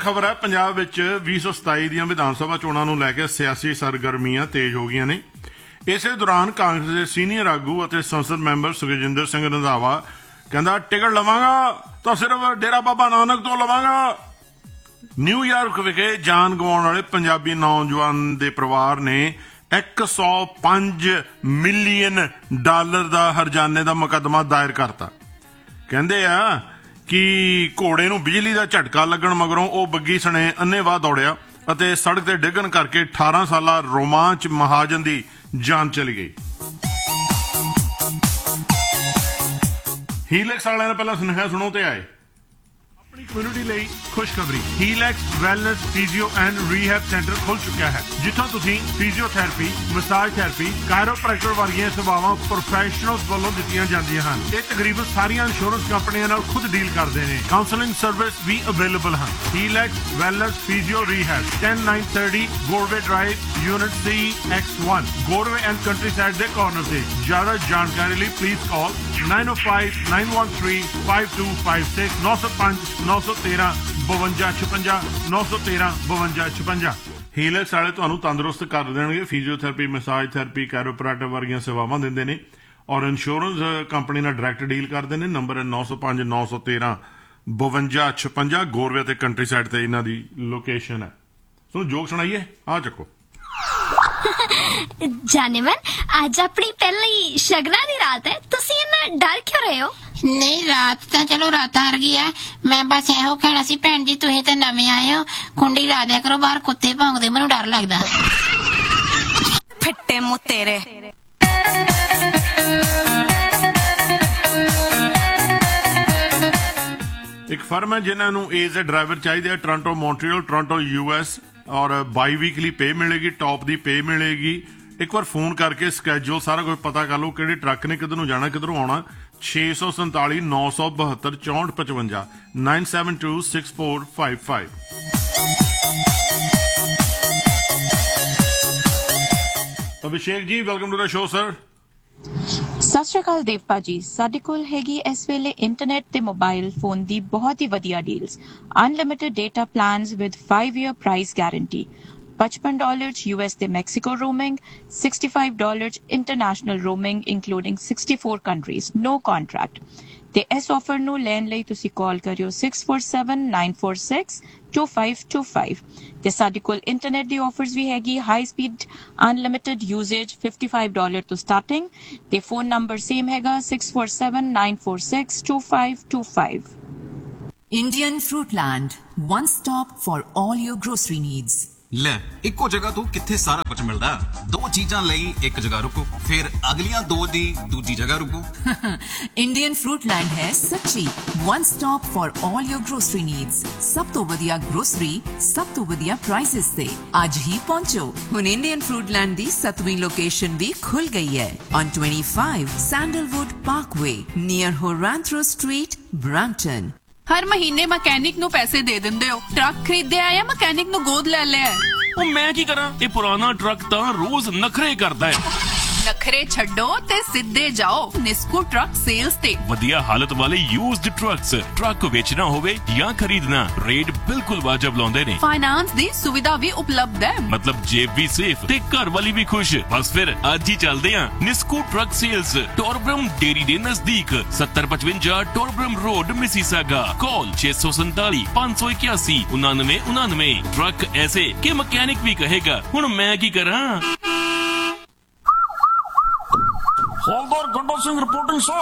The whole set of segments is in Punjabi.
खबर है, पंजाब विच 2027 ਦੀਆਂ ਵਿਧਾਨ ਸਭਾ ਚੋਣਾਂ ਨੂੰ ਲੈ ਕੇ ਸਿਆਸੀ ਸਰਗਰਮੀਆਂ ਤੇਜ਼ ਹੋ ਗਈਆਂ ਨੇ। ਇਸੇ ਦੌਰਾਨ ਕਾਂਗਰਸ ਦੇ ਸੀਨੀਅਰ ਆਗੂ ਅਤੇ ਸੰਸਦ ਮੈਂਬਰ ਸੁਖਜਿੰਦਰ ਸਿੰਘ ਰੰਧਾਵਾ ਕਹਿੰਦਾ ਟਿਕਟ ਲਵਾਂਗਾ ਤਾਂ ਸਿਰਫ ਡੇਰਾ ਬਾਬਾ ਨਾਨਕ ਤੋਂ ਲਵਾਂਗਾ। ਨਿਊਯਾਰਕ ਵਿਖੇ ਜਾਨ ਗਵਾਉਣ ਵਾਲੇ ਪੰਜਾਬੀ ਨੌਜਵਾਨ ਦੇ ਪਰਿਵਾਰ ਨੇ $105 ਮਿਲੀਅਨ ਦਾ ਹਰਜਾਨੇ ਦਾ ਮੁਕੱਦਮਾ ਦਾਇਰ ਕਰਤਾ। ਕਹਿੰਦੇ ਆ ਕਿ ਘੋੜੇ ਨੂੰ ਬਿਜਲੀ ਦਾ ਝਟਕਾ ਲੱਗਣ ਮਗਰੋਂ ਉਹ ਬੱਗੀ ਸਣੇ ਅੰਨ੍ਹੇਵਾਹ ਦੌੜਿਆ ਅਤੇ ਸੜਕ ਤੇ ਡਿੱਗਣ ਕਰਕੇ 18 ਸਾਲਾ ਰੋਮਾਂਚ ਮਹਾਜਨ ਦੀ ਜਾਨ ਚਲੀ ਗਈ। ਹੀਲੈਕਸ ਵਾਲਿਆਂ ਨੇ ਪਹਿਲਾਂ ਸੁਨੇਹਾ ਸੁਣੋ ਤੇ ਆਏ। ਆਪਣੀ ਕਮਿਊਨਿਟੀ ਲਈ ਖੁਸ਼ਖਬਰੀ, ਹੀਲੈਕਸ wellness physio and rehab centre ਖੁੱਲ ਚੁੱਕਿਆ ਹੈ, ਜਿੱਥੋਂ ਤੁਸੀਂ ਫਿਜ਼ੀਓਥੈਰੇਪੀ, ਮਸਾਜ ਥੈਰੇਪੀ, ਕਾਇਰੋਪ੍ਰੈਕਟਰ ਵਰਗੀਆਂ ਸੇਵਾਵਾਂ ਪ੍ਰੋਫੈਸ਼ਨਲਸ ਵੱਲੋਂ ਦਿੱਤੀਆਂ ਜਾਂਦੀਆਂ ਹਨ। ਇਹ ਤਕਰੀਬਨ ਸਾਰੀਆਂ ਇੰਸ਼ੋਰੈਂਸ ਕੰਪਨੀਆਂ ਨਾਲ ਖੁਦ ਡੀਲ ਕਰਦੇ ਨੇ। ਕਾਉਂਸਲਿੰਗ ਸਰਵਿਸ ਵੀ ਅਵੇਲੇਬਲ ਹਨ। ਹੀਲੈਕਸ wellness physio rehab 10930 ਗੋਰਵੇ drive unit CX1 ਗੋਰਵੇ and country side ਦੇ ਕਾਰਨਰ ਤੇ। ਜ਼ਿਆਦਾ ਜਾਣਕਾਰੀ ਲਈ ਪਲੀਜ਼ ਕਾਲ 905-913-5256 905 913 5256 913 5256। ਹੀਲੈਕਸ ਵਾਲੇ ਤੁਹਾਨੂੰ ਤੰਦਰੁਸਤ ਕਰ ਦੇਣਗੇ। ਫਿਜ਼ੀਓਥੈਰੇਪੀ, ਮਸਾਜ ਥੈਰੇਪੀ, ਕਾਇਰੋਪ੍ਰੈਕਟਰ ਵਰਗੀਆਂ ਸੇਵਾਵਾਂ ਦਿੰਦੇ ਨੇ ਔਰ ਇੰਸ਼ੋਰੈਂਸ ਕੰਪਨੀ ਨਾਲ ਡਾਇਰੈਕਟ ਡੀਲ ਕਰਦੇ ਨੇ। ਨੰਬਰ ਹੈ 905 913 5256 ਗੋਰਵੇ ਤੇ ਕੰਟਰੀ ਸਾਈਡ ਤੇ ਇਹਨਾਂ ਦੀ ਲੋਕੇਸ਼ਨ ਹੈ। ਤੁਹਾਨੂੰ ਜੋਕ ਸੁਣਾਈਏ, ਆ ਚੱਕੋ। ਜਾਨੇਮਨ, ਅੱਜ ਆਪਣੀ ਪਹਿਲੀ ਸ਼ਗਨਾਂ ਦੀ ਰਾਤ ਹੈ, ਤੁਸੀਂ ਇੰਨਾ ਡਰ ਕਿਉਂ ਰਹੇ ਹੋ? ਨਹੀਂ, ਰਾਤ ਤਾਂ ਚਲੋ ਰਾਤ ਹਰ ਗਈ ਹੈ। ਮੈਂ ਬਸ ਇਹੋ ਕਹਿਣਾ ਸੀ ਭੈਣ ਜੀ, ਤੁਸੀਂ ਤਾਂ ਨਵੇਂ ਆਏ ਹੋ, ਕੁੰਡੀ ਲਾ ਦਿਆ ਕਰੋ, ਬਾਹਰ ਕੁੱਤੇ ਭੌਂਕਦੇ, ਮੈਨੂੰ ਡਰ ਲੱਗਦਾ। ਫਿੱਟੇ ਮੂੰਹ ਤੇਰੇ। ਇੱਕ ਫਰਮ ਹੈ ਜਿਨ੍ਹਾਂ ਨੂੰ ਏਜ ਦੇ ਡਰਾਈਵਰ ਚਾਹੀਦੇ ਆ, ਟੋਰਾਂਟੋ, ਮੌਂਟਰੀਅਲ, ਟੋਰਾਂਟੋ US, ਔਰ ਬਾਈ ਵੀਕਲੀ ਪੇ ਮਿਲੇਗੀ, ਟੌਪ ਦੀ ਪੇ ਮਿਲੇਗੀ। ਇੱਕ ਵਾਰ ਫੋਨ ਕਰਕੇ ਸਕੈਜੂਲ ਸਾਰਾ ਕੁਝ ਪਤਾ ਕਰ ਲਓ, ਕਿਹੜੇ ਟਰੱਕ ਨੇ ਕਿੱਧਰ ਨੂੰ ਜਾਣਾ, ਕਿੱਧਰੋਂ ਆਉਣਾ। 647 972 6455 972 6455। ਅਭਿਸ਼ੇਕ ਜੀ, welcome to the show sir. ਸਤਿ ਸ਼੍ਰੀ ਅਕਾਲ ਦੇਵਪਾ ਜੀ। ਸਾਡੇ ਕੋਲ ਹੈਗੀ ਇਸ ਵੇਲੇ ਇੰਟਰਨੈਟ ਤੇ ਮੋਬਾਈਲ ਫੋਨ ਦੀ ਬਹੁਤ ਹੀ ਵਧੀਆ deals. Unlimited data plans with 5 year price guarantee. $55 US ਤੇ Mexico roaming, $65 international roaming including 64 countries, no contract। ਤੇ ਇਸ ਆਫਰ ਨੂੰ ਲੈਣ ਲਈ ਤੁਸੀਂ ਕਾਲ ਕਰਿਓ 647-946-2525। ਤੇ ਸਾਡੇ ਕੋਲ ਇੰਟਰਨੈਟ ਦੀ ਆਫਰਸ ਵੀ ਹੈਗੀ, ਹਾਈ ਸਪੀਡ ਅਨਲਿਮਿਟਿਡ ਯੂਜ਼ੇਜ $55 ਤੋਂ ਸਟਾਰਟਿੰਗ। ਤੇ ਫੋਨ ਨੰਬਰ ਸੇਮ ਹੈਗਾ 647-946-2525। Indian Fruitland, one stop for all your grocery needs. ਲੈ, ਇੱਕੋ ਜਗ੍ਹਾ ਤੋਂ ਕਿੱਥੇ ਸਾਰਾ ਕੁਝ ਮਿਲਦਾ। ਦੋ ਚੀਜ਼ਾਂ ਲਈ ਇੱਕ ਜਗ੍ਹਾ ਰੁਕੋ, ਫਿਰ ਅਗਲੀਆਂ ਦੋ ਦੀ ਦੂਜੀ ਜਗ੍ਹਾ ਰੁਕੋ। Indian Fruitland ਹੈ ਸੱਚੀ one stop for all your grocery needs। ਸਭ ਤੋਂ ਵਧੀਆ ਗਰੋਸਰੀ, ਸਭ ਤੋਂ ਵਧੀਆ ਪ੍ਰਾਈਸਿਸ ਤੇ। ਅੱਜ ਹੀ ਪਹੁੰਚੋ। ਹੁਣ Indian Fruitland ਦੀ 7ਵੀਂ ਲੋਕੇਸ਼ਨ ਵੀ ਖੁੱਲ ਗਈ ਹੈ on 25 Sandalwood Parkway near Horanthro Street, Brampton। ਹਰ ਮਹੀਨੇ ਮਕੈਨਿਕ ਨੂੰ ਪੈਸੇ ਦੇ ਦਿੰਦੇ ਹੋ। ਟਰੱਕ ਖਰੀਦਿਆ ਜਾਂ ਮਕੈਨਿਕ ਨੂੰ ਗੋਦ ਲੈ ਲਿਆ? ਉਹ ਮੈਂ ਕੀ ਕਰਾਂ, ਇਹ ਪੁਰਾਣਾ ਟਰੱਕ ਤਾਂ ਰੋਜ਼ ਨਖਰੇ ਕਰਦਾ ਹੈ। ਨਖਰੇ ਛੱਡੋ ਤੇ ਸਿੱਧੇ ਜਾਓ ਨਿਸਕੂ ਟਰੱਕ ਸੇਲਸ ਤੇ। ਵਧੀਆ ਹਾਲਤ ਵਾਲੇ ਯੂਜ਼ਡ ਟਰੱਕਸ, ਟਰੱਕ ਵੇਚਣਾ ਹੋਵੇ ਜਾਂ ਖਰੀਦਣਾ, ਰੇਟ ਬਿਲਕੁਲ ਵਾਜਬ ਲਾਉਂਦੇ ਨੇ। ਫਾਈਨਾਂਸ ਦੀ ਸੁਵਿਧਾ ਵੀ ਉਪਲਬਧ ਹੈ, ਮਤਲਬ ਜੇਬ ਵੀ ਸੇਫ ਤੇ ਘਰ ਵਾਲੀ ਵੀ ਖੁਸ਼। ਬਸ ਫਿਰ ਅੱਜ ਹੀ ਚੱਲਦੇ ਆਂ ਨਿਸਕੂ ਟਰੱਕ ਸੇਲਸ, ਟੋਰਬਰਮ ਡੇਰੀ ਦੇ ਨਜ਼ਦੀਕ, 7055 ਟੋਰਬਰਮ ਰੋਡ, ਮਿਸੀਸਾਗਾ। ਕਾਲ 647 581 9999। ਟਰੱਕ ਐਸੇ ਕਿ ਮਕੈਨਿਕ ਵੀ ਕਹੇਗਾ ਹੁਣ ਮੈਂ ਕੀ ਕਰਾਂ। ਹੌਲਦਾਰ ਗੰਡਾ ਸਿੰਘ ਰਿਪੋਰਟਿੰਗ ਸਰ।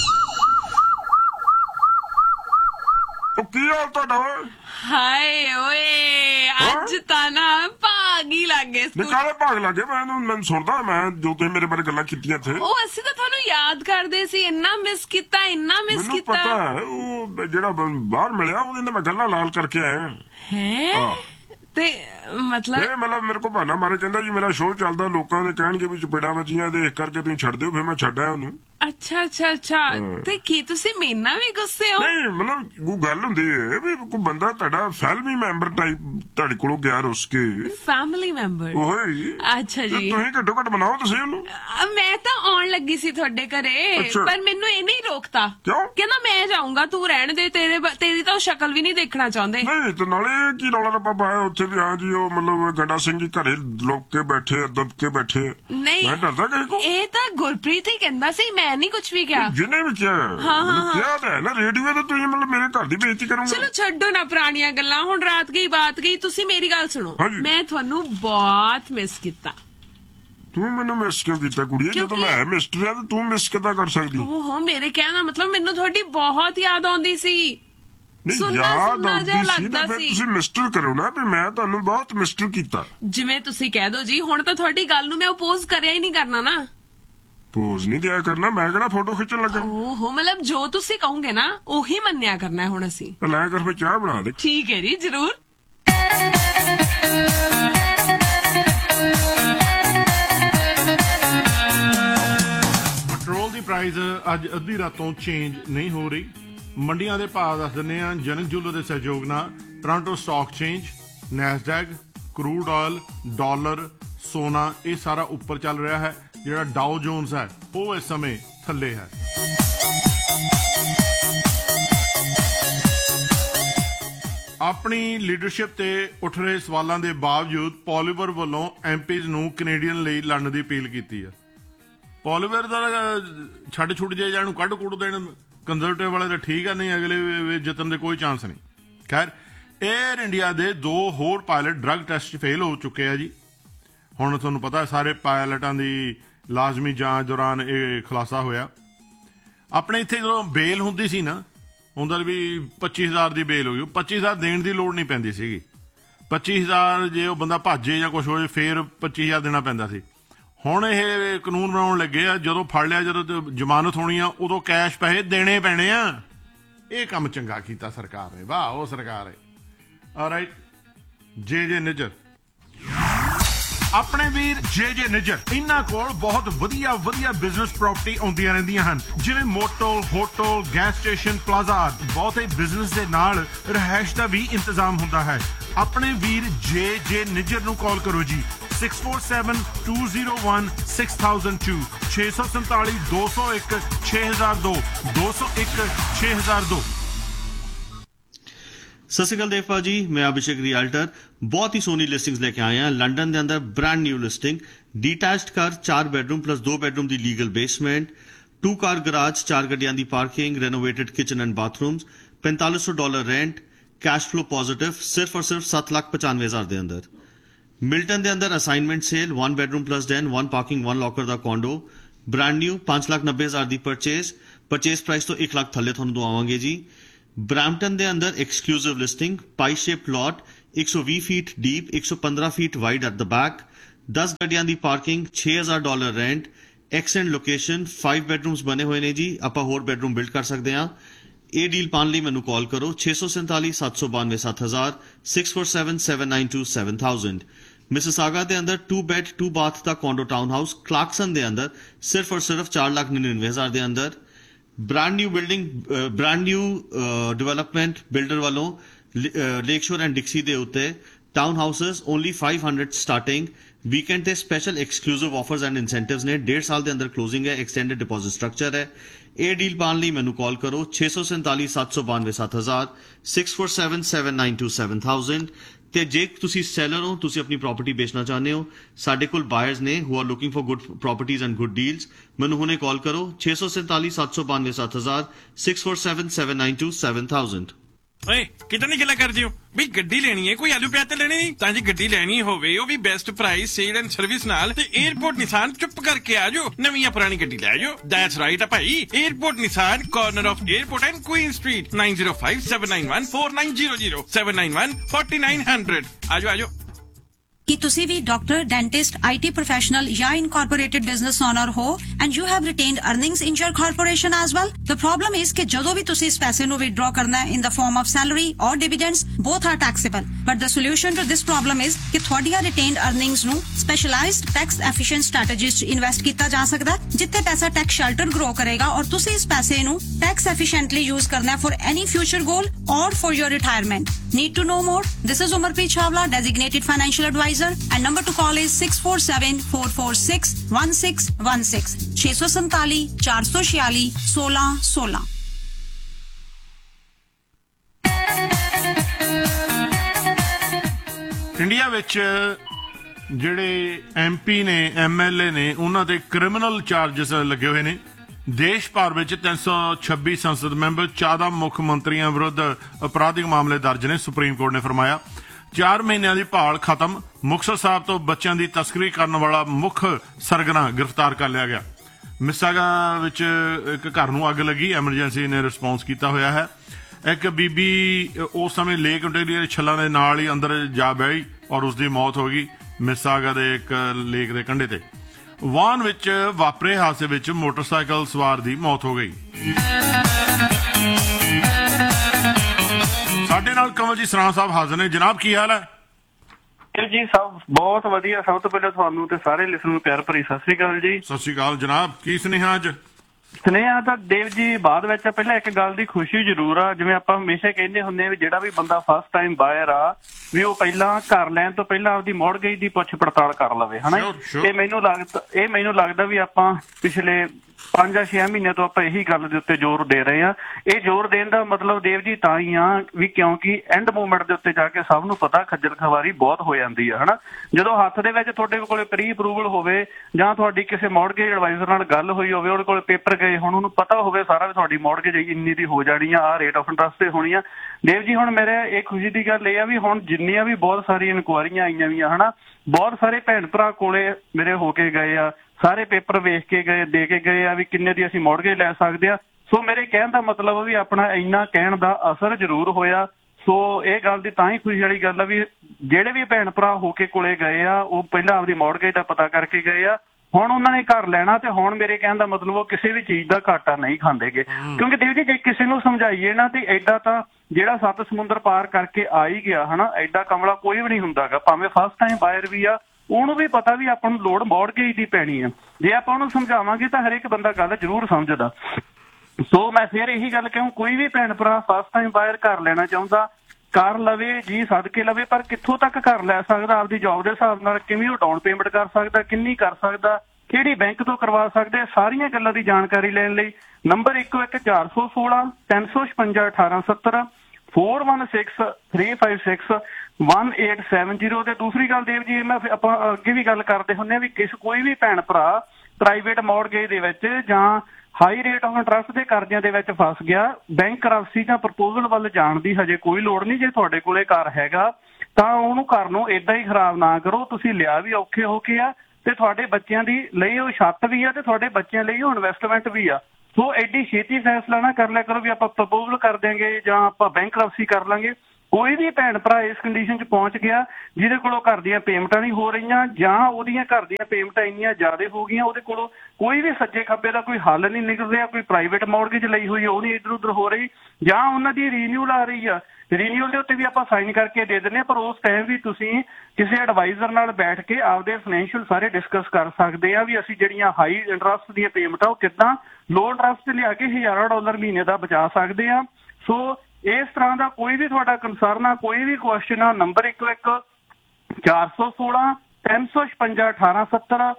ਉਹ ਕੀ ਹਾਲ ਤੁਹਾਡਾ? ਹਾਏ ਓਏ, ਅੱਜ ਤਾਂ ਨਾ ਭਾਗ ਹੀ ਲੱਗ ਗਏ। ਨਿਕਾਲੇ ਭਾਗ ਲੱਗੇ। ਮੈਨੂੰ ਸੁਣਦਾ ਮੈਂ ਜੋ ਤੁਸੀਂ ਮੇਰੇ ਬਾਰੇ ਗੱਲਾਂ ਕੀਤੀਆਂ ਇੱਥੇ। ਉਹ ਅਸੀਂ ਤਾਂ ਤੁਹਾਨੂੰ ਯਾਦ ਕਰਦੇ ਸੀ। ਇੰਨਾ ਮਿਸ ਕੀਤਾ, ਇੰਨਾ ਮਿਸ ਮੈਨੂੰ ਕੀਤਾ। ਪਤਾ ਹੈ, ਉਹ ਜਿਹੜਾ ਬਾਹਰ ਮਿਲਿਆ ਉਹਦੇ ਨਾਲ ਮੈਂ ਗੱਲਾਂ ਲਾਲ ਕਰਕੇ ਆਇਆ। ਹੈ ਤੇ ਮਤਲਬ ਇਹ ਮੇਰੇ ਕੋਲ ਬਹਾਨਾ ਮਾਰੇ ਕਹਿੰਦਾ ਜੀ ਮੇਰਾ ਸ਼ੋਅ ਚੱਲਦਾ, ਲੋਕਾਂ ਦੇ ਕਹਿਣਗੇ ਵੀ ਚਪੇੜਾਂ ਵੱਜੀਆਂ ਤੇ ਇਸ ਕਰਕੇ ਤੁਸੀਂ ਛੱਡ ਦਿਓ। ਫਿਰ ਮੈਂ ਛੱਡਿਆ ਉਹਨੂੰ। ਅੱਛਾ ਅੱਛਾ ਅੱਛਾ ਤੇ ਕੀ ਤੁਸੀਂ ਮੇਰੇ ਨਾਲ ਵੀ ਗੁੱਸੇ ਹੋ? ਨਹੀਂ ਮਤਲਬ ਕੋਈ ਗੱਲ ਹੁੰਦੀ ਹੈ ਵੀ ਕੋਈ ਬੰਦਾ ਤੁਹਾਡਾ ਫੈਮਿਲੀ ਮੈਂਬਰ ਟਾਈਪ ਤੁਹਾਡੇ ਕੋਲੋਂ ਗਿਆ ਰੁੱਸ ਕੇ ਫੈਮਿਲੀ ਮੈਂਬਰ? ਓਏ ਅੱਛਾ ਜੀ। ਤੁਸੀਂ ਘੱਟੋ ਘੱਟ ਬਣਾਓ ਤੁਸੀਂ ਉਹਨੂੰ। ਮੈਂ ਤਾਂ ਆਉਣ ਲੱਗੀ ਸੀ ਤੁਹਾਡੇ ਘਰੇ ਅੱਛਾ। ਪਰ ਮੈਨੂੰ ਇਹ ਨਹੀਂ ਰੋਕਤਾ। ਕਿਉਂ? ਕਹਿੰਦਾ ਮੈਂ ਜਾਊਂਗਾ ਤੂੰ ਰਹਿਣ ਦੇ ਤੇਰੀ ਤਾਂ ਉਹ ਸ਼ਕਲ ਵੀ ਨਹੀਂ ਦੇਖਣਾ ਚਾਹੁੰਦੇ। ਨਹੀਂ ਤੇ ਨਾਲੇ ਕੀ ਰੌਲਾ ਰੱਪਾ ਪਾਇਆ ਉੱਥੇ ਵੀ? ਹਾਂ ਜੀ ਉਹ ਮਤਲਬ ਗੰਡਾ ਸਿੰਘ ਜੀ ਘਰੇ ਲੋਕ ਕੇ ਬੈਠੇ ਦੁੱਬ ਕੇ ਬੈਠੇ। ਨਹੀਂ ਮੈਂ ਡਰਦਾ ਕਿਸੇ ਕੋ। ਇਹ ਤਾਂ ਗੁਰਪ੍ਰੀਤ ਹੀ ਕਹਿੰਦਾ ਸੀ, ਮੈਂ ਨਹੀਂ ਕੁਝ ਵੀ ਕਿਹਾ। ਜਿਹਨੇ ਵੀ ਕਿਹਾ ਮੈਨੂੰ ਕਿਹਾ ਤਾਂ ਹੈ ਨਾ ਰੇਡੀਓ ਤੇ ਤੁਸੀਂ ਮਤਲਬ ਮੇਰੇ ਘਰ ਦੀ ਬੇਇੱਜ਼ਤੀ ਕਰੋਗੇ। ਚਲੋ ਛੱਡੋ ਨਾ ਪੁਰਾਣੀਆਂ ਗੱਲਾਂ, ਹੁਣ ਰਾਤ ਗਈ ਬਾਤ ਗਈ। ਤੁਸੀਂ ਮੇਰੀ ਗੱਲ ਸੁਣੋ, ਹਾਂਜੀ। ਮੈਂ ਤੁਹਾਨੂੰ ਬਹੁਤ ਮਿਸ ਕੀਤਾ। ਤੂੰ ਮੈਨੂੰ ਮਿਸ ਕਿਉਂ ਕੀਤਾ ਕੁੜੀਏ? ਜਦੋਂ ਮੈਂ ਮਿਸਟਰ ਆ ਤੇ ਤੂੰ ਮਿਸ ਕਿੱਦਾਂ ਕਰ ਸਕਦੀ? ਓਹੋ ਮੇਰੇ ਕਹਿਣ ਦਾ ਮਤਲਬ ਮੈਨੂੰ ਤੁਹਾਡੀ ਬਹੁਤ ਯਾਦ ਆਉਂਦੀ ਸੀ। ਨਹੀਂ ਸੁਣਨਾ ਯਾਦ ਜਿਹਾ ਆਉਂਦੀ ਸੀ ਲੱਗਦਾ ਤਾਂ ਫਿਰ ਸੀ। ਤੁਸੀਂ ਮਿਸਟਰ ਕਰੋ ਨਾ ਵੀ ਮੈਂ ਤੁਹਾਨੂੰ ਬਹੁਤ ਮਿਸਟਰ ਕੀਤਾ। ਜਿਵੇਂ ਤੁਸੀਂ ਕਹਿ ਦੋ ਜੀ, ਹੁਣ ਤਾਂ ਤੁਹਾਡੀ ਗੱਲ ਨੂੰ ਮੈਂ ਅਪੋਜ਼ ਕਰਿਆ ਹੀ ਨਹੀਂ ਕਰਨਾ ਨਾ। ਪੋਜ਼ ਨਹੀਂ ਦਿਆ ਕਰਨਾ, ਮੈਂ ਕਿਹੜਾ ਫੋਟੋ ਖਿੱਚਣ ਲੱਗਾ। ਓਹੋ ਮਤਲਬ ਜੋ ਤੁਸੀਂ ਕਹੋਗੇ ਨਾ ਉਹੀ ਮੰਨਿਆ ਕਰਨਾ ਹੁਣ ਅਸੀਂ। ਲੈ ਕਰ ਫਿਰ ਚਾਹ ਬਣਾ ਦੇ। ਠੀਕ ਹੈ ਜੀ ਜ਼ਰੂਰ। ਪੈਟਰੋਲ ਦੀ ਪ੍ਰਾਈਸ ਅੱਜ ਅੱਧੀ ਰਾਤੋਂ ਚੇਂਜ ਨਹੀਂ ਹੋ ਰਹੀ। ਮੰਡੀਆਂ ਦੇ ਭਾਅ ਦੱਸ ਦਿੰਦੇ ਆ। ਜਨਕ ਜੂਲਰ ਦੇ ਸਹਿਯੋਗ ਨਾਲ Toronto stock change, Nasdaq, crude oil, dollar, ਸੋਨਾ ਇਹ ਸਾਰਾ ਉੱਪਰ ਚੱਲ ਰਿਹਾ ਹੈ। ਜਿਹੜਾ ਡਾਓ ਜੋਨਸ ਹੈ ਉਹ ਇਸ ਸਮੇਂ ਥੱਲੇ ਹੈ। ਆਪਣੀ ਲੀਡਰਸ਼ਿਪ ਤੇ ਉੱਠ ਰਹੇ ਸਵਾਲਾਂ ਦੇ ਬਾਵਜੂਦ ਪੋਲੀਵਰ ਵੱਲੋਂ ਐਮਪੀਜ਼ ਨੂੰ ਕੈਨੇਡੀਅਨ ਲਈ ਲੜਨ ਦੀ ਅਪੀਲ ਕੀਤੀ ਹੈ। ਪੋਲੀਵਰ ਦਾ ਛੱਡ ਛੁੱਟ ਜੇ ਜਾਂ ਕੱਢ ਕੁੱਟ ਦੇਣ ਕੰਜ਼ਰਵੇਟਿਵ ਵਾਲੇ ਤਾਂ ਠੀਕ ਆ, ਨਹੀਂ ਅਗਲੇ ਜਿੱਤਣ ਦੇ ਕੋਈ ਚਾਂਸ ਨਹੀਂ। ਖੈਰ 에ਅਰ ਇੰਡੀਆ ਦੇ 2 ਹੋਰ ਪਾਇਲਟ ਡਰੱਗ ਟੈਸਟ ਫੇਲ ਹੋ ਚੁੱਕੇ ਆ ਜੀ। ਹੁਣ ਤੁਹਾਨੂੰ ਪਤਾ ਸਾਰੇ ਪਾਇਲਟਾਂ ਦੀ ਲਾਜ਼ਮੀ ਜਾਂਚ ਦੌਰਾਨ ਇਹ ਖੁਲਾਸਾ ਹੋਇਆ। ਆਪਣੇ ਇੱਥੇ ਜਦੋਂ ਬੇਲ ਹੁੰਦੀ ਸੀ ਨਾ, ਹੁੰਦਾ ਵੀ 25,000 ਦੀ ਬੇਲ ਹੋ ਗਈ, 25,000 ਦੇਣ ਦੀ ਲੋੜ ਨਹੀਂ ਪੈਂਦੀ ਸੀਗੀ। 25,000 ਜੇ ਉਹ ਬੰਦਾ ਭਾਜੇ ਜਾਂ ਕੁਛ ਹੋਏ ਫੇਰ 25,000 ਦੇਣਾ ਪੈਂਦਾ ਸੀ। ਹੁਣ ਇਹ ਕਾਨੂੰਨ ਬਣਾਉਣ ਲੱਗੇ ਆ, ਜਦੋਂ ਫੜ ਲਿਆ, ਜਦੋਂ ਜ਼ਮਾਨਤ ਹੋਣੀ ਆ ਉਦੋਂ ਕੈਸ਼ ਪੈਸੇ ਦੇਣੇ ਪੈਣੇ ਆ। ਇਹ ਕੰਮ ਚੰਗਾ ਕੀਤਾ ਸਰਕਾਰ ਨੇ, ਵਾਹ ਉਹ ਸਰਕਾਰ ਹੈ। ਆਲਰਾਈਟ, ਜੇ ਨਿੱਜਰ, ਆਪਣੇ ਵੀਰ ਜੇ ਨਿੱਜਰ, ਇਹਨਾਂ ਕੋਲ ਬਹੁਤ ਵਧੀਆ ਬਿਜ਼ਨਸ ਪ੍ਰਾਪਰਟੀ ਆਉਂਦੀਆਂ ਰਹਿੰਦੀਆਂ ਹਨ, ਜਿਵੇਂ motel, hotel, gas station, plaza ਆਦਿ। ਬਹੁਤੇ ਬਿਜ਼ਨਸ ਦੇ ਨਾਲ ਰਿਹਾਇਸ਼ ਦਾ ਵੀ ਇੰਤਜ਼ਾਮ ਹੁੰਦਾ ਹੈ। ਆਪਣੇ ਵੀਰ ਜੇ ਨਿੱਜਰ ਨੂੰ ਕਾਲ ਕਰੋ ਜੀ 647-201-6002 647-201-6002 201-6002। ਸਤਿ ਸ਼੍ਰੀ ਅਕਾਲ ਦੇਵਪਾ ਜੀ, ਮੈਂ ਅਭਿਸ਼ੇਕ ਰਿਆਲਟਰ। ਬਹੁਤ ਹੀ ਸੋਹਣੀ ਲਿਸਟਿੰਗਸ ਲੈ ਕੇ ਆਏ ਹਾਂ। ਲੰਡਨ ਦੇ ਅੰਦਰ ਬ੍ਰਾਂਡ ਨਿਊ ਲਿਸਟਿੰਗ, ਡੀਟੈਚਡ ਘਰ 4 ਬੈਡਰੂਮ ਪਲੱਸ 2 ਬੈਡਰੂਮ ਦੀ ਲੀਗਲ ਬੇਸਮੈਂਟ, 2 ਕਾਰ ਗਰਾਜ, 4 ਗੱਡੀਆਂ ਦੀ parking, ਰੈਨੋਵੇਟਡ kitchen and bathrooms, $4500 rent, cash flow positive, सिर्फ और सिर्फ 7,95,000 ਦੇ ਅੰਦਰ। ਮਿਲਟਨ ਦੇ ਅੰਦਰ assignment sale, 1 bedroom plus den, 1 parking, 1 locker ਦਾ ਕੋਂਡੋ, ਬ੍ਰਾਂਡ ਨਿਊ, 5,90,000 ਦੀ ਪਰਚੇਸ ਪ੍ਰਾਈਸ ਤੋਂ 1 ਲੱਖ ਥੱਲੇ ਤੁਹਾਨੂੰ ਦਵਾਵਾਂਗੇ ਜੀ। ਬ੍ਰੈਂਪਟਨ ਦੇ ਅੰਦਰ exclusive listing, Bhai shape plot, 120 feet deep, 115 feet wide at the back, 10 ਗੱਡੀਆਂ ਦੀ ਪਾਰਕਿੰਗ, $6,000 ਰੈਂਟ, ਐਕਸੈਂਟ ਲੋਕੇਸ਼ਨ, 5 ਬੈਡਰੂਮਸ ਬਣੇ ਹੋਏ ਨੇ ਜੀ। ਆਪਾਂ ਹੋਰ ਬੈਡਰੂਮ ਬਿਲਡ ਕਰ ਸਕਦੇ ਹਾਂ। ਇਹ ਡੀਲ ਪਾਉਣ ਲਈ ਮੈਨੂੰ ਕਾਲ ਕਰੋ 647-792-7000 647-792-7000। ਮਿਸਿਸਾਗਾ ਦੇ ਅੰਦਰ 2 ਬੈਡ 2 ਬਾਥ ਦਾ ਕੋਂਡੋ ਟਾਊਨ ਹਾਊਸ, ਕਲਾਰਕਸਨ ਦੇ ਅੰਦਰ ਸਿਰਫ ਔਰ ਸਿਰਫ 4,99,000 ਦੇ ਅੰਦਰ। Brand new building, brand new development builder ਵੱਲੋਂ ਲੇਕ ਸ਼ੋਰ ਐਂਡ ਡਿਕਸੀ ਦੇ ਉੱਤੇ town houses only 500 starting. Weekend ਤੇ special exclusive offers and incentives ਨੇ। 1.5 ਸਾਲ ਦੇ ਅੰਦਰ ਕਲੋਜ਼ਿੰਗ ਹੈ, ਐਕਸਟੈਂਡਡ ਡਿਪੋਜ਼ਿਟ ਸਟਰਕਚਰ ਹੈ। ਇਹ ਡੀਲ ਪਾਉਣ ਲਈ ਮੈਨੂੰ ਕਾਲ ਕਰੋ 647-792-7000 647-792-7000। ਤੇ ਜੇ ਤੁਸੀਂ ਸੈਲਰ ਹੋ, ਤੁਸੀਂ ਆਪਣੀ ਪ੍ਰਾਪਰਟੀ ਵੇਚਣਾ ਚਾਹੁੰਦੇ ਹੋ, ਸਾਡੇ ਕੋਲ ਬਾਇਰਸ ਨੇ who are looking for good properties and good deals. ਮੈਨੂੰ ਹੁਣੇ ਕਾਲ ਕਰੋ 647-792-7000 647-792-7000। ਓਏ ਕਿਤਨੀ ਗੱਲਾਂ ਕਰਦੇ ਹੋ ਵੀ ਗੱਡੀ ਲੈਣੀ ਹੈ, ਕੋਈ ਆਲੂ ਪਿਆਜ਼ ਤੇ ਲੈਣੀ ਨਹੀਂ। ਤਾਂ ਜੀ ਗੱਡੀ ਲੈਣੀ ਹੋਵੇ, ਉਹ ਵੀ best price, sale and service ਨਾਲ, ਤੇ 에어ਪੋਰਟ ਨਿਸਾਨ ਚੁੱਪ ਕਰਕੇ ਆ ਜਾਓ, ਨਵੀਂ ਪੁਰਾਣੀ ਗੱਡੀ ਲੈ ਜਾਓ। ਦੈਟਸ ਰਾਈਟ ਆ ਭਾਈ, airport Nissan, corner of airport and Queen street, 9057914900 791-4900। ਆਜੋ। ਕਿ ਤੁਸੀਂ ਵੀ ਡਾਕਟਰ, ਡੈਂਟਿਸਟ, IT ਪ੍ਰੋਫੈਸ਼ਨਲ ਜਾਂ ਇਨਕੋਰਪੋਰੇਟਡ ਬਿਜ਼ਨਸ ਓਨਰ ਹੋ and you have ਰਿਟੇਨਡ earnings in your corporation as well? The problem is ਕਿ ਜਦੋਂ ਵੀ ਤੁਸੀਂ ਇਸ ਪੈਸੇ ਨੂੰ ਵਿਦਡਰਾ ਕਰਨਾ ਹੈ ਇਨ ਦ ਫਾਰਮ ਆਫ ਸੈਲਰੀ ਔਰ ਡਿਵੀਡੈਂਡਸ, both are taxable. But the solution to this problem is ਕਿ ਤੁਹਾਡੀਆਂ ਰਿਟੇਨਡ ਅਰਨਿੰਗਸ ਨੂੰ ਸਪੈਸ਼ਲਾਈਜ਼ਡ ਟੈਕਸ ਐਫੀਸ਼ੀਐਂਟ ਸਟ੍ਰੈਟੇਜੀਜ਼ 'ਚ ਇਨਵੈਸਟ ਕੀਤਾ ਜਾ ਸਕਦਾ, ਜਿੱਥੇ ਪੈਸਾ ਟੈਕਸ ਸ਼ੈਲਟਰ ਗਰੋ ਕਰੇਗਾ ਔਰ ਤੁਸੀਂ ਇਸ ਪੈਸੇ ਨੂੰ ਟੈਕਸ ਐਫੀਸ਼ੀਐਂਟਲੀ ਯੂਜ਼ ਕਰਨਾ for any future goal or for your retirement. Need to know more? This is Umarpreet Chawla, designated financial advisor, and number to call is 647-446-1616. 647 446 1616. India ਵਿੱਚ ਜਿਹੜੇ MP ਨੇ, MLA ਨੇ, ਉਹਨਾਂ ਤੇ ਕ੍ਰਿਮੀਨਲ ਚਾਰਜਸ ਲੱਗੇ ਹੋਏ ਨੇ। ਦੇਸ਼ ਭਰ ਵਿੱਚ 326 ਸੰਸਦ ਮੈਂਬਰ, 14 ਮੁੱਖ ਮੰਤਰੀਆਂ ਵਿਰੁੱਧ ਅਪਰਾਧਿਕ ਮਾਮਲੇ ਦਰਜ ਨੇ। ਸੁਪਰੀਮ ਕੋਰਟ ਨੇ ਫਰਮਾਇਆ 4 ਮਹੀਨਿਆਂ ਦੀ ਭਾਲ ਖਤਮ। ਮੁਕਤਸਰ ਸਾਹਿਬ ਤੋਂ ਬੱਚਿਆਂ ਦੀ ਤਸਕਰੀ ਕਰਨ ਵਾਲਾ ਮੁੱਖ ਸਰਗਨਾ ਗ੍ਰਿਫਤਾਰ ਕਰ ਲਿਆ ਗਿਆ। ਮਿਸਾਗਾ ਵਿੱਚ ਇੱਕ ਘਰ ਨੂੰ ਅੱਗ ਲੱਗੀ, ਐਮਰਜੈਂਸੀ ਨੇ ਰਿਸਪੌਂਸ ਕੀਤਾ ਹੋਇਆ ਹੈ। ਇੱਕ ਬੀਬੀ ਉਸ ਸਮੇਂ ਲੇਕ ontario ਦੇ ਛੱਲਾਂ ਦੇ ਨਾਲ ਹੀ ਅੰਦਰ ਜਾ ਬਹਿ ਔਰ ਉਸਦੀ ਮੌਤ ਹੋ ਗਈ ਮਿਸਾਗਾ ਦੇ ਇੱਕ ਲੇਕ ਦੇ ਕੰਢੇ ਤੇ। ਵਾਹਨ ਵਿੱਚ ਵਾਪਰੇ ਹਾਦਸੇ ਵਿੱਚ ਮੋਟਰਸਾਈਕਲ ਸਵਾਰ ਦੀ ਮੌਤ ਹੋ ਗਈ। ਸਾਡੇ ਨਾਲ ਕੰਵਲਜੀਤ ਸਰਾਂ ਸਾਹਿਬ ਹਾਜ਼ਰ ਨੇ। ਜਨਾਬ ਕੀ ਹਾਲ ਹੈ? ਜੀ ਸਭ ਬਹੁਤ ਵਧੀਆ। ਸਭ ਤੋਂ ਪਹਿਲਾਂ ਤੁਹਾਨੂੰ ਤੇ ਸਾਰੇ ਲਿਸਨਰ ਨੂੰ ਪਿਆਰ ਭਰੀ ਸਤਿ ਸ੍ਰੀ ਅਕਾਲ ਜੀ। ਸਤਿ ਸ੍ਰੀ ਅਕਾਲ ਜਨਾਬ, ਕੀ ਸੁਨੇਹਾ ਅੱਜ? ਸੁਨੇਹਾ ਤਾਂ ਦੇਵ ਜੀ ਬਾਅਦ ਵਿੱਚ। ਪਹਿਲਾਂ ਇੱਕ ਗੱਲ ਦੀ ਖੁਸ਼ੀ ਜ਼ਰੂਰ ਆ, ਜਿਵੇਂ ਆਪਾਂ ਹਮੇਸ਼ਾ ਕਹਿੰਦੇ ਹੁੰਦੇ ਆ ਵੀ ਜਿਹੜਾ ਵੀ ਬੰਦਾ ਫਸਟ ਟਾਈਮ ਬਾਇਰ ਆ ਵੀ ਉਹ ਪਹਿਲਾਂ ਘਰ ਲੈਣ ਤੋਂ ਪਹਿਲਾਂ ਆਪਦੀ ਮੌਰਗੇਜ ਦੀ ਪੁੱਛ ਪੜਤਾਲ ਕਰ ਲਵੇ, ਹਨਾ। ਇਹ ਮੈਨੂੰ ਲੱਗਦਾ ਵੀ ਆਪਾਂ ਪਿਛਲੇ 5 ਜਾਂ 6 ਮਹੀਨੇ ਤੋਂ ਆਪਾਂ ਇਹੀ ਗੱਲ ਦੇ ਉੱਤੇ ਜ਼ੋਰ ਦੇ ਰਹੇ ਆ। ਇਹ ਜ਼ੋਰ ਦੇਣ ਦਾ ਮਤਲਬ ਦੇਵ ਜੀ ਤਾਂ ਹੀ ਆ ਵੀ ਕਿਉਂਕਿ ਐਂਡ ਮੂਵਮੈਂਟ ਦੇ ਉੱਤੇ ਜਾ ਕੇ ਸਭ ਨੂੰ ਪਤਾ ਖੱਜਲ ਖਵਾਰੀ ਬਹੁਤ ਹੋ ਜਾਂਦੀ ਆ, ਹਨਾ। ਜਦੋਂ ਹੱਥ ਦੇ ਵਿੱਚ ਤੁਹਾਡੇ ਕੋਲੇ ਪ੍ਰੀ ਅਪਰੂਵਲ ਹੋਵੇ ਜਾਂ ਤੁਹਾਡੀ ਕਿਸੇ ਮੌਰਗੇਜ ਐਡਵਾਈਜ਼ਰ ਨਾਲ ਗੱਲ ਹੋਈ ਹੋਵੇ, ਉਹਦੇ ਕੋਲ ਪੇਪਰ ਗਏ ਹੁਣ, ਉਹਨੂੰ ਪਤਾ ਹੋਵੇ ਸਾਰਾ ਵੀ ਤੁਹਾਡੀ ਮੌਰਗੇਜ ਇੰਨੀ ਦੀ ਹੋ ਜਾਣੀ ਆ, ਆਹ ਰੇਟ ਆਫ ਇੰਟਰਸਟ ਤੇ ਹੋਣੀ ਆ। ਦੇਵ ਜੀ ਹੁਣ ਮੇਰੇ ਇਹ ਖੁਸ਼ੀ ਦੀ ਗੱਲ ਇਹ ਆ ਵੀ ਹੁਣ ਜਿੰਨੀਆਂ ਵੀ ਬਹੁਤ ਸਾਰੀਆਂ ਇਨਕੁਆਇਰੀਆਂ ਆਈਆਂ ਵੀ ਆ, ਹਨਾ, ਬਹੁਤ ਸਾਰੇ ਭੈਣ ਭਰਾ ਕੋਲੇ ਮੇਰੇ ਹੋ ਕੇ ਗਏ ਆ, ਸਾਰੇ ਪੇਪਰ ਵੇਖ ਕੇ ਗਏ, ਦੇ ਕੇ ਗਏ ਆ ਵੀ ਕਿੰਨੇ ਦੀ ਅਸੀਂ ਮੌਰਗੇਜ ਲੈ ਸਕਦੇ ਆ। ਸੋ ਮੇਰੇ ਕਹਿਣ ਦਾ ਮਤਲਬ ਵੀ ਆਪਣਾ ਇੰਨਾ ਕਹਿਣ ਦਾ ਅਸਰ ਜ਼ਰੂਰ ਹੋਇਆ। ਸੋ ਇਹ ਗੱਲ ਦੀ ਤਾਂ ਹੀ ਖੁਸ਼ੀ ਵਾਲੀ ਗੱਲ ਆ ਵੀ ਜਿਹੜੇ ਵੀ ਭੈਣ ਭਰਾ ਹੋ ਕੇ ਕੋਲੇ ਗਏ ਆ ਉਹ ਪਹਿਲਾਂ ਆਪਦੀ ਮੌਰਗੇਜ ਦਾ ਪਤਾ ਕਰਕੇ ਗਏ ਆ। ਹੁਣ ਉਹਨਾਂ ਨੇ ਘਰ ਲੈਣਾ ਤੇ ਹੁਣ ਮੇਰੇ ਕਹਿਣ ਦਾ ਮਤਲਬ ਉਹ ਕਿਸੇ ਵੀ ਚੀਜ਼ ਦਾ ਘਾਟਾ ਨਹੀਂ ਖਾਂਦੇਗੇ, ਕਿਉਂਕਿ ਦੇਵ ਜੀ ਜੇ ਕਿਸੇ ਨੂੰ ਸਮਝਾਈਏ ਨਾ ਤੇ ਐਡਾ ਤਾਂ ਜਿਹੜਾ 7 ਸਮੁੰਦਰ ਪਾਰ ਕਰਕੇ ਆ ਹੀ ਗਿਆ, ਹਨਾ, ਐਡਾ ਕਮਲਾ ਕੋਈ ਵੀ ਨਹੀਂ ਹੁੰਦਾਗਾ। ਭਾਵੇਂ ਫਸਟ ਟਾਈਮ ਬਾਇਰ ਵੀ ਆ, ਉਹਨੂੰ ਵੀ ਪਤਾ ਵੀ ਆਪਾਂ ਨੂੰ ਲੋੜ ਮੌਰਗੇਜ ਦੀ ਪੈਣੀ ਆ। ਜੇ ਆਪਾਂ ਉਹਨੂੰ ਸਮਝਾਵਾਂਗੇ ਤਾਂ ਹਰੇਕ ਬੰਦਾ ਗੱਲ ਜ਼ਰੂਰ ਸਮਝਦਾ। ਸੋ ਮੈਂ ਫਿਰ ਇਹੀ ਗੱਲ ਕਹੂੰ, ਕੋਈ ਵੀ ਭੈਣ ਭਰਾ ਫਸਟ ਟਾਈਮ ਬਾਇਰ ਘਰ ਲੈਣਾ ਚਾਹੁੰਦਾ ਕਰ ਲਵੇ ਜੀ, ਸਦਕੇ ਲਵੇ, ਪਰ ਕਿੱਥੋਂ ਤੱਕ ਘਰ ਲੈ ਸਕਦਾ, ਆਪਦੀ ਜੌਬ ਦੇ ਹਿਸਾਬ ਨਾਲ ਕਿਵੇਂ ਉਹ ਡਾਊਨ ਪੇਮੈਂਟ ਕਰ ਸਕਦਾ, ਕਿੰਨੀ ਕਰ ਸਕਦਾ, ਕਿਹੜੀ ਬੈਂਕ ਤੋਂ ਕਰਵਾ ਸਕਦੇ, ਸਾਰੀਆਂ ਗੱਲਾਂ ਦੀ ਜਾਣਕਾਰੀ ਲੈਣ ਲਈ ਨੰਬਰ 11416 356 1870 4163561870 ਤੇ ਦੂਸਰੀ ਗੱਲ ਦੇਵ ਜੀ ਮੈਂ ਆਪਾਂ ਅੱਗੇ ਵੀ ਗੱਲ ਕਰਦੇ ਹੁੰਦੇ ਆ ਵੀ ਕੋਈ ਵੀ ਭੈਣ ਭਰਾ ਪ੍ਰਾਈਵੇਟ ਮੌਰਗੇਜ ਦੇ ਵਿੱਚ ਜਾਂ ਹਾਈ ਰੇਟ ਆਫ ਇੰਟਰਸਟ ਦੇ ਕਰਜ਼ਿਆਂ ਦੇ ਵਿੱਚ ਫਸ ਗਿਆ, ਬੈਂਕ ਕਰੰਸੀ ਜਾਂ ਪ੍ਰਪੋਜ਼ਲ ਵੱਲ ਜਾਣ ਦੀ ਹਜੇ ਕੋਈ ਲੋੜ ਨਹੀਂ। ਜੇ ਤੁਹਾਡੇ ਕੋਲੇ ਘਰ ਹੈਗਾ ਤਾਂ ਉਹਨੂੰ ਘਰ ਨੂੰ ਏਦਾਂ ਹੀ ਖਰਾਬ ਨਾ ਕਰੋ। ਤੁਸੀਂ ਲਿਆ ਵੀ ਔਖੇ ਹੋ ਕੇ ਆ ਤੇ ਤੁਹਾਡੇ ਬੱਚਿਆਂ ਦੀ ਲਈ ਉਹ ਛੱਤ ਵੀ ਆ ਤੇ ਤੁਹਾਡੇ ਬੱਚਿਆਂ ਲਈ ਉਹ ਇਨਵੈਸਟਮੈਂਟ ਵੀ ਆ। ਸੋ ਐਡੀ ਛੇਤੀ ਫੈਸਲਾ ਨਾ ਕਰ ਲਿਆ ਕਰੋ ਵੀ ਆਪਾਂ ਪ੍ਰਪੋਜ਼ਲ ਕਰ ਦਿਆਂਗੇ ਜਾਂ ਆਪਾਂ ਬੈਂਕ ਕਰੰਸੀ ਕਰ ਲਾਂਗੇ। ਕੋਈ ਵੀ ਭੈਣ ਭਰਾ ਇਸ ਕੰਡੀਸ਼ਨ 'ਚ ਪਹੁੰਚ ਗਿਆ ਜਿਹਦੇ ਕੋਲੋਂ ਘਰ ਦੀਆਂ ਪੇਮੈਂਟਾਂ ਨਹੀਂ ਹੋ ਰਹੀਆਂ ਜਾਂ ਉਹਦੀਆਂ ਘਰ ਦੀਆਂ ਪੇਮੈਂਟਾਂ ਇੰਨੀਆਂ ਜ਼ਿਆਦਾ ਹੋ ਗਈਆਂ ਉਹਦੇ ਕੋਲੋਂ ਕੋਈ ਵੀ ਸੱਜੇ ਖੱਬੇ ਦਾ ਕੋਈ ਹੱਲ ਨਹੀਂ ਨਿਕਲ ਰਿਹਾ, ਕੋਈ ਪ੍ਰਾਈਵੇਟ ਮੌਰਗੇਜ ਲਈ ਹੋਈ ਉਹ ਨਹੀਂ ਇੱਧਰ ਉੱਧਰ ਹੋ ਰਹੀ, ਜਾਂ ਉਹਨਾਂ ਦੀ ਰੀਨਿਊਲ ਆ ਰਹੀ ਆ, ਰੀਨਿਊਲ ਦੇ ਉੱਤੇ ਵੀ ਆਪਾਂ ਸਾਈਨ ਕਰਕੇ ਦੇ ਦਿੰਦੇ ਹਾਂ, ਪਰ ਉਸ ਟਾਈਮ ਵੀ ਤੁਸੀਂ ਕਿਸੇ ਐਡਵਾਈਜ਼ਰ ਨਾਲ ਬੈਠ ਕੇ ਆਪਦੇ ਫਾਈਨੈਂਸ਼ੀਅਲ ਸਾਰੇ ਡਿਸਕਸ ਕਰ ਸਕਦੇ ਆ ਵੀ ਅਸੀਂ ਜਿਹੜੀਆਂ ਹਾਈ ਇੰਟਰਸਟ ਦੀਆਂ ਪੇਮੈਂਟਾਂ ਉਹ ਕਿੱਦਾਂ ਲੋ ਇੰਟਰਸਟ ਤੇ ਲਿਆ ਕੇ $1000 ਮਹੀਨੇ ਦਾ ਬਚਾ ਸਕਦੇ ਆ। ਸੋ ਇਸ ਤਰ੍ਹਾਂ ਦਾ ਕੋਈ ਵੀ ਤੁਹਾਡਾ ਕੰਸਰਨ ਆ, ਕੋਈ ਵੀ ਕੁਐਸਚਨ ਆ, ਨੰਬਰ 11416 356 1870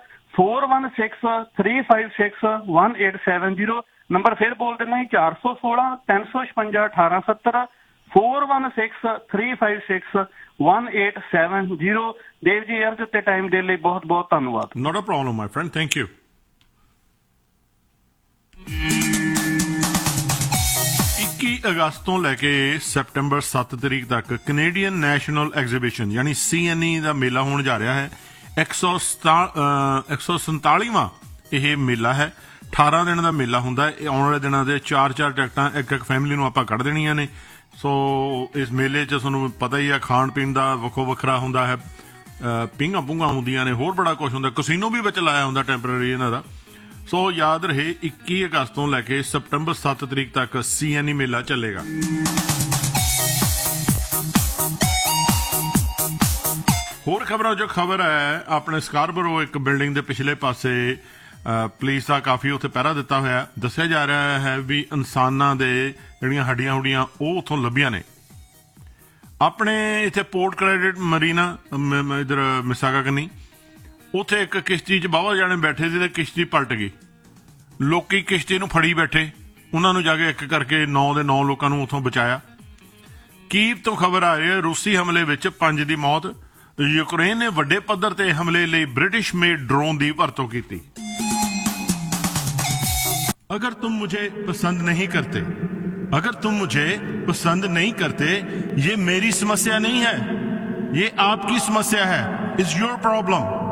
4163561870 ਨੰਬਰ ਫਿਰ ਬੋਲ ਦਿੰਦਾ 416 356 1870 4163561870 ਦੇਵ ਜੀ ਯਾਰ ਤੇ ਟਾਈਮ ਦੇਣ ਲਈ ਬਹੁਤ ਬਹੁਤ ਧੰਨਵਾਦ। Note a problem my friend, thank you. 21 ਅਗਸਤ ਤੋਂ ਲੈ ਕੇ ਸੈਪਟੈਂਬਰ 7 ਤਰੀਕ ਤੱਕ ਕੈਨੇਡੀਅਨ ਨੈਸ਼ਨਲ ਐਗਜ਼ੀਬਿਸ਼ਨ ਯਾਨੀ CNE ਦਾ ਮੇਲਾ ਹੋਣ ਜਾ ਰਿਹਾ ਹੈ। 147ਵਾਂ ਇਹ ਮੇਲਾ ਹੈ। 18 ਦਿਨ ਦਾ ਮੇਲਾ ਹੁੰਦਾ ਹੈ। ਆਉਣ ਵਾਲੇ ਦਿਨਾਂ ਦੇ 4-4 ਟਿਕਟਾਂ ਇੱਕ ਫੈਮਿਲੀ ਨੂੰ ਆਪਾਂ ਕੱਢ ਦੇਣੀਆਂ ਨੇ। ਸੋ ਇਸ ਮੇਲੇ 'ਚ ਤੁਹਾਨੂੰ ਪਤਾ ਹੀ ਆ ਖਾਣ ਪੀਣ ਦਾ ਵੱਖੋ ਵੱਖਰਾ ਹੁੰਦਾ ਹੈ। ਪਿੰਗਾਂ ਪੁੰਗਾਂ ਹੁੰਦੀਆਂ ਨੇ, ਹੋਰ ਬੜਾ ਕੁਝ ਹੁੰਦਾ, ਕਸੀਨੋ ਵੀ ਵਿੱਚ ਲਾਇਆ ਹੁੰਦਾ ਟੈਂਪਰੇਰੀ ਇਹਨਾਂ ਦਾ। ਸੋ ਯਾਦ ਰਹੇ 21 ਅਗਸਤ ਤੋਂ ਲੈ ਕੇ ਸਤੰਬਰ 7 ਤਰੀਕ ਤੱਕ CNE ਮੇਲਾ ਚੱਲੇਗਾ। ਹੋਰ ਖਬਰਾਂ ਜੋ ਖਬਰ ਹੈ ਆਪਣੇ ਸਕਾਰਬਰੋ ਇੱਕ ਬਿਲਡਿੰਗ ਦੇ ਪਿਛਲੇ ਪਾਸੇ ਪੁਲਿਸ ਦਾ ਕਾਫੀ ਉੱਥੇ ਪਹਿਰਾ ਦਿੱਤਾ ਹੋਇਆ। ਦੱਸਿਆ ਜਾ ਰਿਹਾ ਹੈ ਵੀ ਇਨਸਾਨਾਂ ਦੇ ਜਿਹੜੀਆਂ ਹੱਡੀਆਂ ਹੁੱਡੀਆਂ ਉਹ ਉੱਥੋਂ ਲੱਭੀਆਂ ਨੇ। ਆਪਣੇ ਇੱਥੇ ਪੋਰਟ ਕ੍ਰੈਡਿਟ ਮਰੀਨਾ ਇਧਰ ਮਿਸਾਗਾ ਕੰਨੀ ਉੱਥੇ ਇੱਕ ਕਿਸ਼ਤੀ 'ਚ ਬਾਵਾ ਜਾਣੇ ਬੈਠੇ ਸੀ ਤੇ ਕਿਸ਼ਤੀ ਪਲਟ ਗਈ। ਲੋਕੀ ਕਿਸ਼ਤੀ ਨੂੰ ਫੜੀ ਬੈਠੇ, ਉਹਨਾਂ ਨੂੰ ਜਾ ਕੇ ਇੱਕ ਕਰਕੇ 9 ਦੇ 9 ਲੋਕਾਂ ਨੂੰ ਉੱਥੋਂ ਬਚਾਇਆ। ਕੀਵ ਤੋਂ ਖਬਰ ਆ ਰਹੀ ਹੈ ਰੂਸੀ ਹਮਲੇ ਵਿੱਚ 5 ਦੀ ਮੌਤ। ਯੂਕਰੇਨ ਨੇ ਵੱਡੇ ਪੱਧਰ ਤੇ ਹਮਲੇ ਲਈ ਬ੍ਰਿਟਿਸ਼ ਮੇਡ ਡਰੋਨ ਦੀ ਵਰਤੋਂ ਕੀਤੀ। अगर तुम मुझे पसंद नहीं करते, अगर तुम मुझे पसंद नहीं करते, ये मेरी समस्या नहीं है, ये आपकी समस्या है। It's your problem.